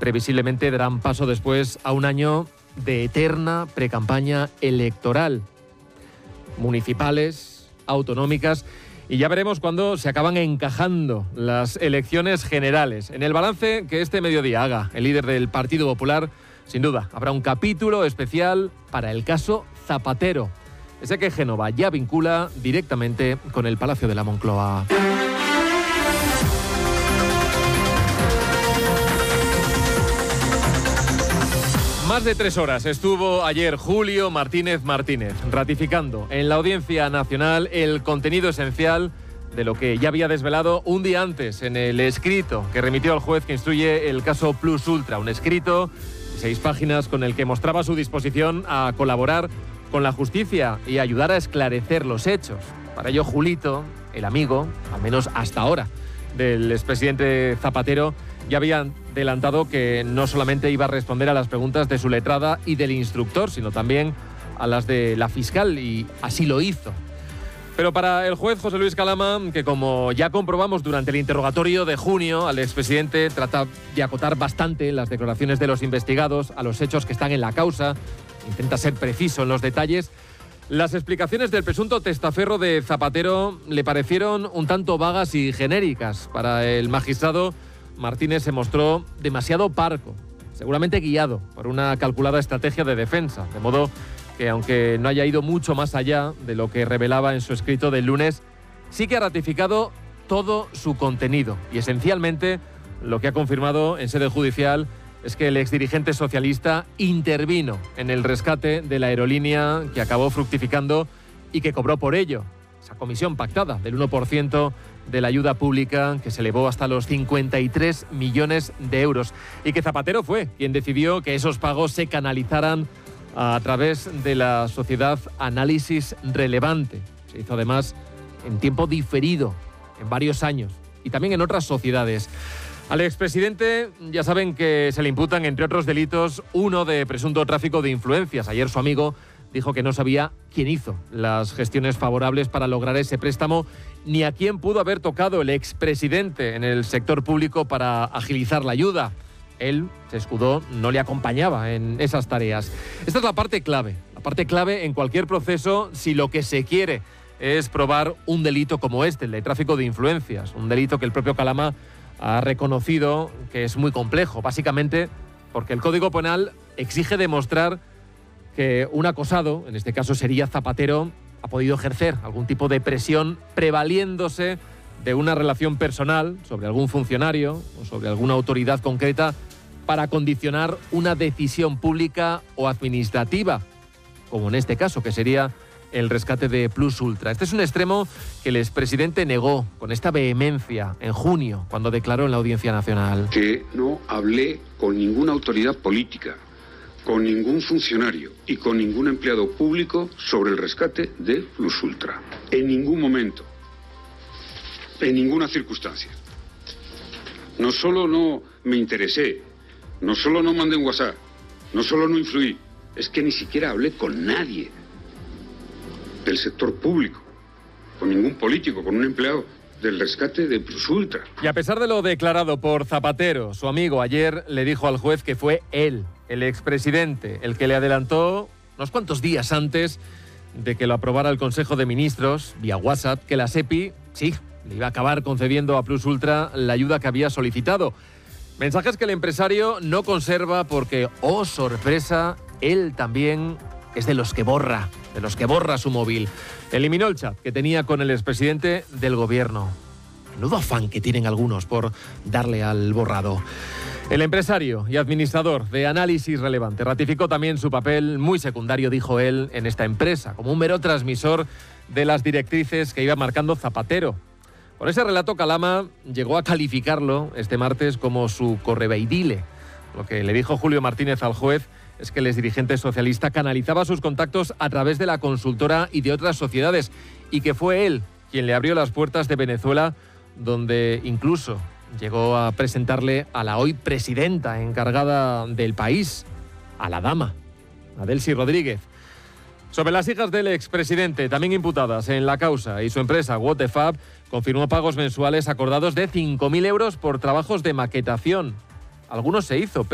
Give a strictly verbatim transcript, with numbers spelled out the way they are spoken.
previsiblemente darán paso después a un año de eterna precampaña electoral. Municipales, autonómicas, y ya veremos cuándo se acaban encajando las elecciones generales. En el balance que este mediodía haga el líder del Partido Popular, sin duda, habrá un capítulo especial para el caso Zapatero, ese que Génova ya vincula directamente con el Palacio de la Moncloa. Más de tres horas estuvo ayer Julio Martínez Martínez ratificando en la Audiencia Nacional el contenido esencial de lo que ya había desvelado un día antes en el escrito que remitió al juez que instruye el caso Plus Ultra, un escrito de seis páginas con el que mostraba su disposición a colaborar con la justicia y ayudar a esclarecer los hechos. Para ello, Julito, el amigo, al menos hasta ahora, del expresidente Zapatero, ya había adelantado que no solamente iba a responder a las preguntas de su letrada y del instructor, sino también a las de la fiscal, y así lo hizo. Pero para el juez José Luis Calama, que como ya comprobamos durante el interrogatorio de junio al expresidente, trata de acotar bastante las declaraciones de los investigados a los hechos que están en la causa, intenta ser preciso en los detalles, las explicaciones del presunto testaferro de Zapatero le parecieron un tanto vagas y genéricas. Para el magistrado, Martínez se mostró demasiado parco, seguramente guiado por una calculada estrategia de defensa, de modo que, aunque no haya ido mucho más allá de lo que revelaba en su escrito del lunes, sí que ha ratificado todo su contenido y, esencialmente, lo que ha confirmado en sede judicial es que el exdirigente socialista intervino en el rescate de la aerolínea que acabó fructificando y que cobró por ello esa comisión pactada del uno por ciento de la ayuda pública, que se elevó hasta los cincuenta y tres millones de euros, y que Zapatero fue quien decidió que esos pagos se canalizaran a través de la sociedad Análisis Relevante. Se hizo además en tiempo diferido, en varios años, y también en otras sociedades. Al expresidente ya saben que se le imputan, entre otros delitos, uno de presunto tráfico de influencias. Ayer su amigo dijo que no sabía quién hizo las gestiones favorables para lograr ese préstamo, ni a quién pudo haber tocado el expresidente en el sector público para agilizar la ayuda. Él, se escudó, no le acompañaba en esas tareas. Esta es la parte clave, la parte clave en cualquier proceso si lo que se quiere es probar un delito como este, el de tráfico de influencias, un delito que el propio Calama ha reconocido que es muy complejo, básicamente porque el Código Penal exige demostrar que un acosado, en este caso sería Zapatero, ha podido ejercer algún tipo de presión prevaliéndose de una relación personal sobre algún funcionario o sobre alguna autoridad concreta para condicionar una decisión pública o administrativa, como en este caso, que sería el rescate de Plus Ultra. Este es un extremo que el expresidente negó con esta vehemencia en junio, cuando declaró en la Audiencia Nacional. Que no hablé con ninguna autoridad política, con ningún funcionario y con ningún empleado público sobre el rescate de Plus Ultra. En ningún momento. En ninguna circunstancia. No solo no me interesé, no solo no mandé un WhatsApp, no solo no influí, es que ni siquiera hablé con nadie del sector público, con ningún político, con un empleado del rescate de Plus Ultra. Y a pesar de lo declarado por Zapatero, su amigo ayer le dijo al juez que fue él, el expresidente, el que le adelantó unos cuantos días antes de que lo aprobara el Consejo de Ministros, vía WhatsApp, que la SEPI, sí, le iba a acabar concediendo a Plus Ultra la ayuda que había solicitado. Mensajes que el empresario no conserva porque, oh sorpresa, él también es de los que borra, de los que borra su móvil. Eliminó el chat que tenía con el expresidente del gobierno. Menudo afán que tienen algunos por darle al borrado. El empresario y administrador de Análisis Relevante ratificó también su papel muy secundario, dijo él, en esta empresa, como un mero transmisor de las directrices que iba marcando Zapatero. Con ese relato, Calama llegó a calificarlo este martes como su correveidile. Lo que le dijo Julio Martínez al juez es que el exdirigente socialista canalizaba sus contactos a través de la consultora y de otras sociedades, y que fue él quien le abrió las puertas de Venezuela, donde incluso llegó a presentarle a la hoy presidenta encargada del país, a la dama, a Delcy Rodríguez. Sobre las hijas del expresidente, también imputadas en la causa, y su empresa, What the Fab, confirmó pagos mensuales acordados de cinco mil euros por trabajos de maquetación. Algunos se hizo,